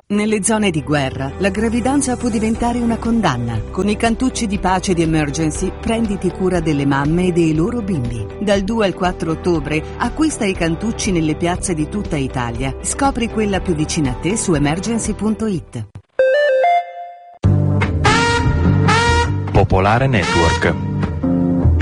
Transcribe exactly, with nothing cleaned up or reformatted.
Nelle zone di guerra, la gravidanza può diventare una condanna. Con i cantucci di pace di Emergency, prenditi cura delle mamme e dei loro bimbi. Dal due al quattro ottobre, acquista i cantucci nelle piazze di tutta Italia. Scopri quella più vicina a te su emergency punto it. Popolare Network.